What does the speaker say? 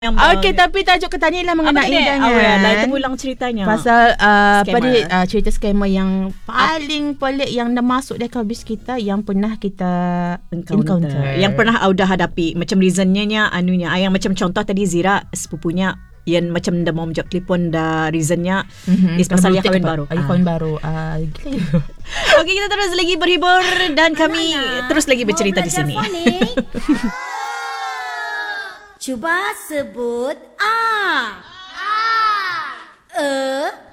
yang Okey, tapi tajuk kita ni lah mengenai idangan. Itu ulang ceritanya. Pasal cerita scammer yang paling pelik yang dah masuk dekat habis kita, yang pernah kita encounter. Yang pernah Auda hadapi. Macam reasonnya yang macam contoh tadi Zira sepupunya yang macam dah mau menjawab telefon dah reasonnya is pasal dia kahwin baru. Kahwin baru. Gila. Okey, kita terus lagi berhibur dan kami terus lagi bercerita di sini. Cuba sebut A.